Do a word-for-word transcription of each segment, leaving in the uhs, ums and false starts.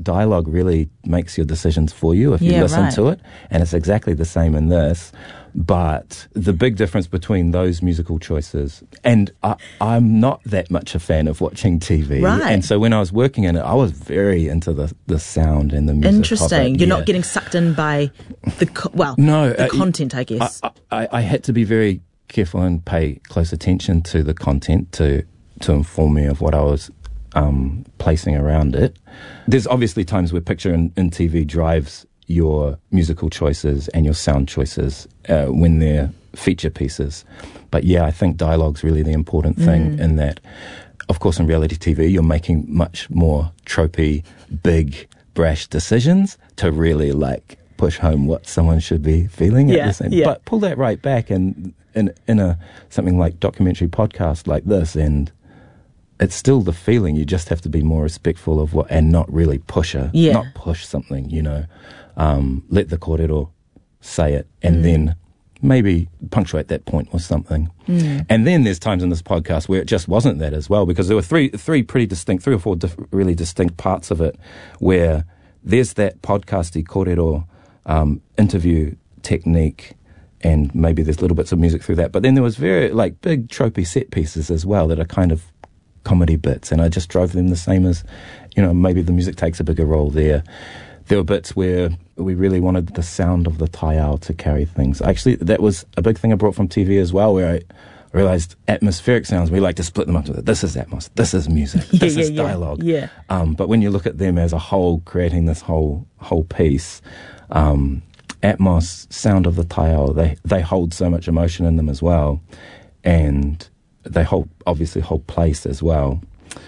dialogue really makes your decisions for you if you Yeah, listen right. to it. And it's exactly the same in this. But the big difference between those musical choices, and I, I'm not that much a fan of watching T V. Right. And so when I was working in it, I was very into the, the sound and the music. Interesting. Of it. You're Yeah. not getting sucked in by the, co- well, No, the uh, content, I guess. I, I, I had to be very careful and pay close attention to the content to to inform me of what I was um, placing around it. There's obviously times where picture in, in T V drives your musical choices and your sound choices uh, when they're feature pieces. But yeah, I think dialogue's really the important thing mm. in that. Of course, in reality T V, you're making much more tropey, big, brash decisions to really like push home what someone should be feeling yeah, at the same. Yeah. But pull that right back and in in a something like documentary podcast like this, and it's still the feeling. You just have to be more respectful of what, and not really push a, yeah. not push something. You know, um, let the kōrero say it, and mm. then maybe punctuate that point with something. Mm. And then there's times in this podcast where it just wasn't that as well, because there were three three pretty distinct, three or four diff- really distinct parts of it where there's that podcasty kōrero um, interview technique. And maybe there's little bits of music through that. But then there was very, like, big tropey set pieces as well that are kind of comedy bits. And I just drove them the same as, you know, maybe the music takes a bigger role there. There were bits where we really wanted the sound of the taiao to carry things. Actually, that was a big thing I brought from T V as well, where I realized atmospheric sounds, we like to split them up. This is atmos, this is music, yeah, this yeah, is yeah. dialogue. Yeah. Um, but when you look at them as a whole, creating this whole whole piece, um, atmos, sound of the taiao, they they hold so much emotion in them as well, and they hold obviously hold place as well.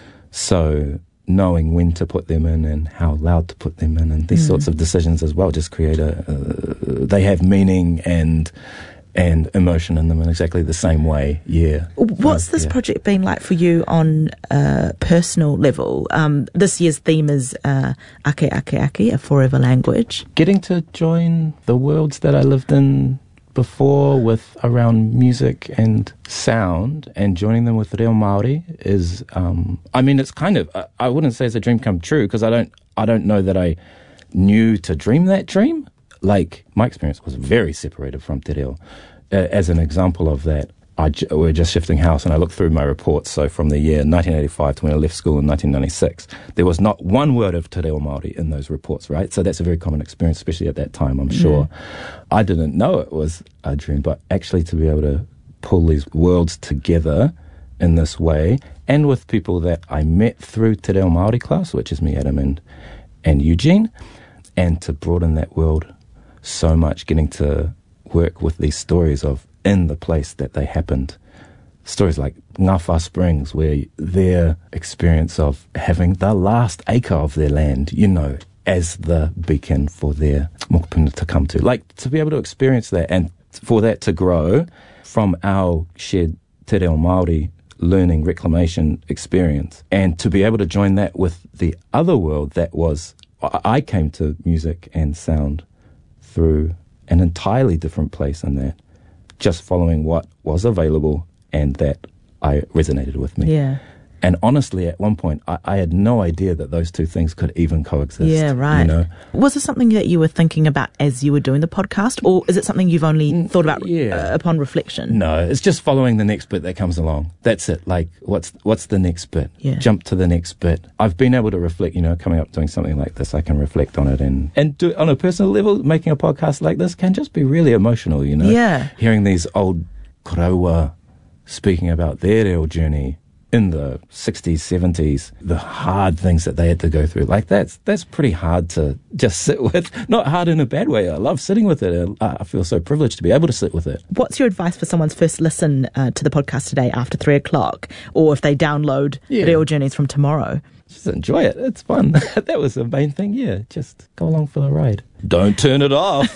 So knowing when to put them in and how loud to put them in, and these mm. sorts of decisions as well, just create a. Uh, they have meaning and and emotion in them in exactly the same way. Yeah. What's uh, this yeah. project been like for you on a personal level? Um, this year's theme is uh, Ake Ake Ake, a forever language. Getting to join the worlds that I lived in before with around music and sound, and joining them with Reo Māori is, um, I mean, it's kind of, I, I wouldn't say it's a dream come true, because I don't, I don't know that I knew to dream that dream. Like, my experience was very separated from Te Reo. Uh, as an example of that, I j- we were just shifting house, and I looked through my reports. So from the year nineteen eighty-five to when I left school in nineteen ninety-six, there was not one word of Te Reo Māori in those reports, right? So that's a very common experience, especially at that time, I'm sure. Mm. I didn't know it was a dream, but actually to be able to pull these worlds together in this way, and with people that I met through Te Reo Māori class, which is me, Adam, and, and Eugene, and to broaden that world so much, getting to work with these stories of in the place that they happened. Stories like Ngawha Springs, where their experience of having the last acre of their land, you know, as the beacon for their mokopuna to come to. Like, to be able to experience that, and for that to grow from our shared Te Reo Māori learning reclamation experience, and to be able to join that with the other world that was, I came to music and sound through an entirely different place in that, just following what was available and that I resonated with me. Yeah. And honestly, at one point, I, I had no idea that those two things could even coexist. Yeah, right. You know? Was this something that you were thinking about as you were doing the podcast, or is it something you've only thought about yeah. uh, upon reflection? No, it's just following the next bit that comes along. That's it. Like, what's what's the next bit? Yeah. Jump to the next bit. I've been able to reflect, you know, coming up doing something like this, I can reflect on it. And, and do, on a personal level, making a podcast like this can just be really emotional, you know? Yeah. Hearing these old korauā speaking about their reo journey in the sixties, seventies, the hard things that they had to go through. Like, that's that's pretty hard to just sit with. Not hard in a bad way. I love sitting with it. I, I feel so privileged to be able to sit with it. What's your advice for someone's first listen uh, to the podcast today after three o'clock, or if they download yeah. Reo Journeys from tomorrow? Just enjoy it. It's fun. That was the main thing. Yeah, just go along for the ride. Don't turn it off.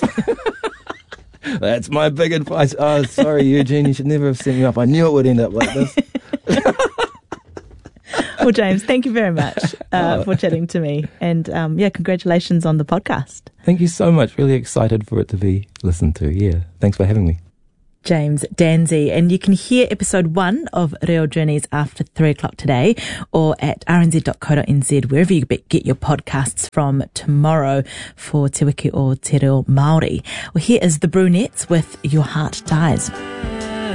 That's my big advice. Oh, sorry, Eugene. You should never have set me up. I knew it would end up like this. Well, James, thank you very much uh, oh. for chatting to me. And, um, yeah, congratulations on the podcast. Thank you so much. Really excited for it to be listened to. Yeah. Thanks for having me. James Danzy. And you can hear episode one of Reo Journeys after three o'clock today, or at r n z dot co dot n z, wherever you get your podcasts from tomorrow for Te Wiki o Te Reo Māori. Well, here is the Brunettes with Your Heart Dies.